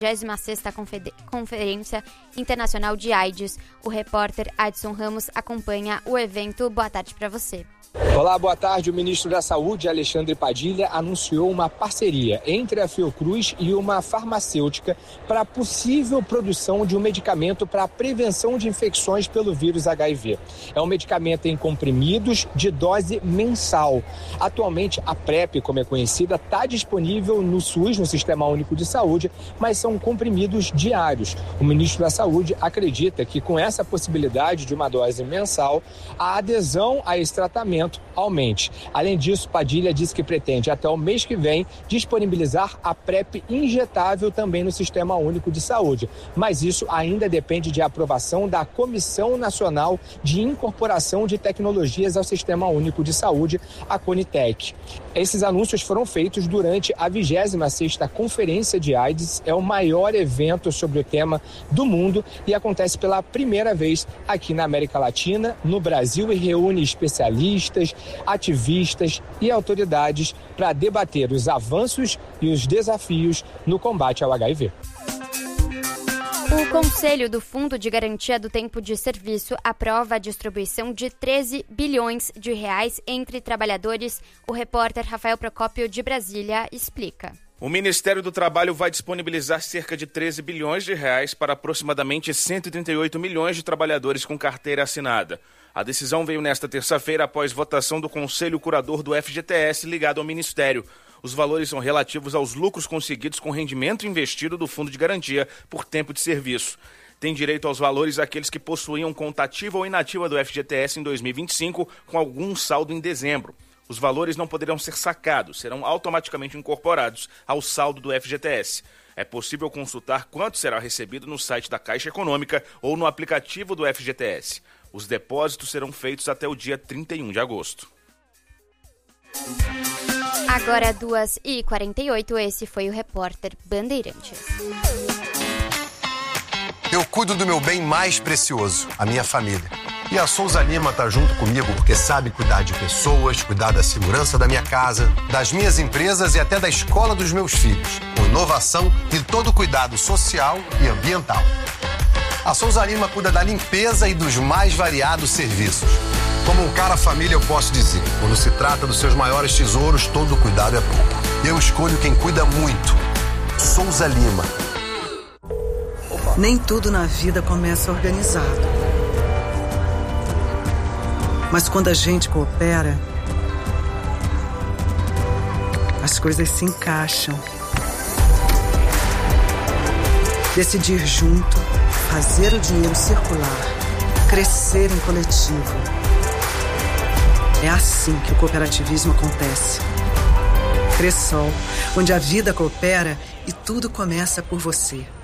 26ª Conferência Internacional de AIDS. O repórter Adson Ramos acompanha o evento. Boa tarde para você. Olá, boa tarde. O ministro da Saúde, Alexandre Padilha, anunciou uma parceria entre a Fiocruz e uma farmacêutica para a possível produção de um medicamento para a prevenção de infecções pelo vírus HIV. É um medicamento em comprimidos de dose mensal. Atualmente, a PrEP, como é conhecida, está disponível no SUS, no Sistema Único de Saúde, mas são comprimidos diários. O ministro da Saúde acredita que com essa possibilidade de uma dose mensal, a adesão a esse tratamento aumente. Além disso, Padilha disse que pretende até o mês que vem disponibilizar a PrEP injetável também no Sistema Único de Saúde, mas isso ainda depende de aprovação da Comissão Nacional de Incorporação de Tecnologias ao Sistema Único de Saúde, a CONITEC. Esses anúncios foram feitos durante a 26ª Conferência de AIDS, é o maior evento sobre o tema do mundo e acontece pela primeira vez aqui na América Latina, no Brasil, e reúne especialistas, ativistas e autoridades para debater os avanços e os desafios no combate ao HIV. O Conselho do Fundo de Garantia do Tempo de Serviço aprova a distribuição de 13 bilhões de reais entre trabalhadores. O repórter Rafael Procópio, de Brasília, explica. O Ministério do Trabalho vai disponibilizar cerca de 13 bilhões de reais para aproximadamente 138 milhões de trabalhadores com carteira assinada. A decisão veio nesta terça-feira após votação do Conselho Curador do FGTS ligado ao Ministério. Os valores são relativos aos lucros conseguidos com rendimento investido do Fundo de Garantia por tempo de serviço. Tem direito aos valores aqueles que possuíam conta ativa ou inativa do FGTS em 2025 com algum saldo em dezembro. Os valores não poderão ser sacados, serão automaticamente incorporados ao saldo do FGTS. É possível consultar quanto será recebido no site da Caixa Econômica ou no aplicativo do FGTS. Os depósitos serão feitos até o dia 31 de agosto. Agora 2h48, esse foi o repórter Bandeirantes. Eu cuido do meu bem mais precioso, a minha família. E a Souza Lima tá junto comigo porque sabe cuidar de pessoas, cuidar da segurança da minha casa, das minhas empresas e até da escola dos meus filhos, com inovação e todo cuidado social e ambiental. A Souza Lima cuida da limpeza e dos mais variados serviços. Como um cara família, eu posso dizer, quando se trata dos seus maiores tesouros, todo cuidado é pouco. Eu escolho quem cuida muito. Souza Lima. Nem tudo na vida começa organizado. Mas quando a gente coopera, as coisas se encaixam. Decidir junto, fazer o dinheiro circular, crescer em coletivo. É assim que o cooperativismo acontece. Cressol, onde a vida coopera e tudo começa por você.